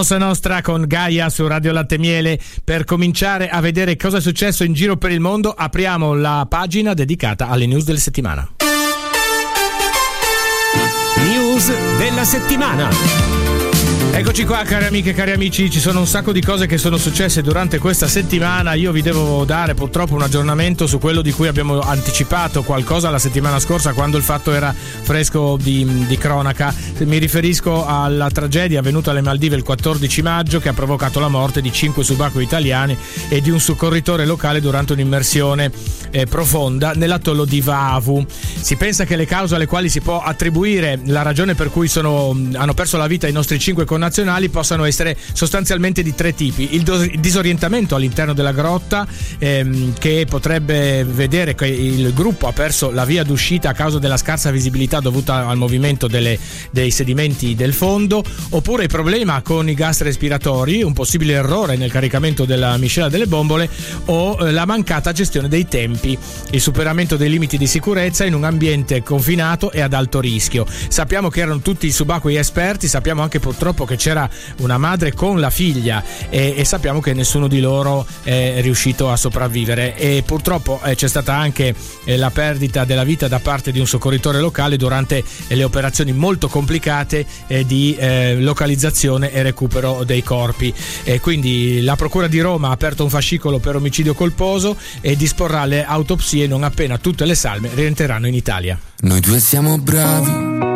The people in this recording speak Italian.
Cosa Nostra con Gaia su Radio Latte Miele. Per cominciare a vedere cosa è successo in giro per il mondo, apriamo la pagina dedicata alle news della settimana. News della settimana. Eccoci qua, cari amiche e cari amici, ci sono un sacco di cose che sono successe durante questa settimana. Io vi devo dare purtroppo un aggiornamento su quello di cui abbiamo anticipato qualcosa la settimana scorsa, quando il fatto era fresco di cronaca. Mi riferisco alla tragedia avvenuta alle Maldive il 14 maggio, che ha provocato la morte di 5 subacquei italiani e di un soccorritore locale durante un'immersione profonda nell'atollo di Vaavu. Si pensa che le cause alle quali si può attribuire la ragione per cui hanno perso la vita i nostri 5 connazionali possano essere sostanzialmente di 3 tipi: il disorientamento all'interno della grotta, che potrebbe vedere che il gruppo ha perso la via d'uscita a causa della scarsa visibilità dovuta al movimento dei sedimenti del fondo, oppure il problema con i gas respiratori, un possibile errore nel caricamento della miscela delle bombole, o la mancata gestione dei tempi, il superamento dei limiti di sicurezza in un ambiente confinato e ad alto rischio. Sappiamo che erano tutti subacquei esperti, sappiamo anche purtroppo che c'era una madre con la figlia e sappiamo che nessuno di loro è riuscito a sopravvivere, e purtroppo c'è stata anche la perdita della vita da parte di un soccorritore locale durante le operazioni molto complicate di localizzazione e recupero dei corpi. Quindi la Procura di Roma ha aperto un fascicolo per omicidio colposo e disporrà le autopsie non appena tutte le salme rientreranno in Italia. Noi due siamo bravi